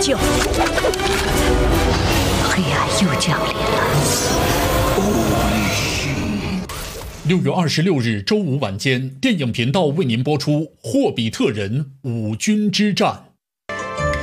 救。黑暗又降临了。 6月26日周五晚间，电影频道为您播出《霍比特人：五军之战》。